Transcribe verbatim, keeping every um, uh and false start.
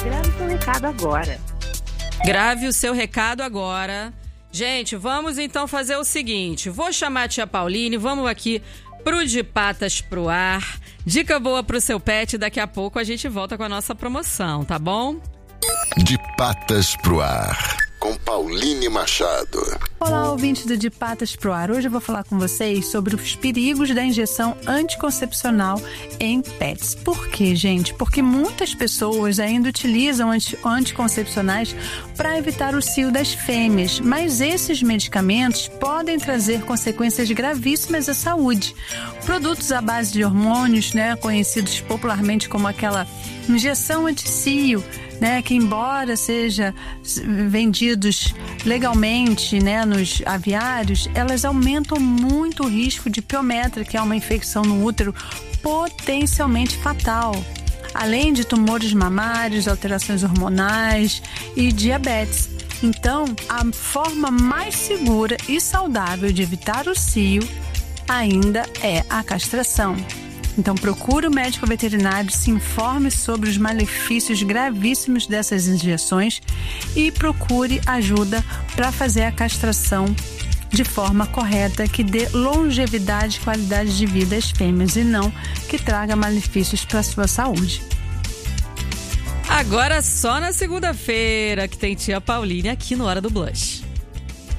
Grave seu recado agora. Grave o seu recado agora. Gente, vamos então fazer o seguinte. Vou chamar a tia Pauline, vamos aqui pro De Patas pro Ar. Dica boa pro seu pet, daqui a pouco a gente volta com a nossa promoção, tá bom? De Patas pro Ar, com Pauline Machado. Olá, ouvintes do De Patas pro Ar. Hoje eu vou falar com vocês sobre os perigos da injeção anticoncepcional em pets. Por quê, gente? Porque muitas pessoas ainda utilizam anti- anticoncepcionais para evitar o cio das fêmeas, mas esses medicamentos podem trazer consequências gravíssimas à saúde. Produtos à base de hormônios, né, conhecidos popularmente como aquela injeção anti-cio, né, que embora seja vendidos legalmente, né, nos aviários, elas aumentam muito o risco de piometra, que é uma infecção no útero potencialmente fatal, além de tumores mamários, alterações hormonais e diabetes. Então, a forma mais segura e saudável de evitar o cio ainda é a castração. Então, procure o médico veterinário, se informe sobre os malefícios gravíssimos dessas injeções e procure ajuda para fazer a castração de forma correta, que dê longevidade e qualidade de vida às fêmeas e não que traga malefícios para a sua saúde. Agora só na segunda-feira que tem tia Pauline aqui no Hora do Blush.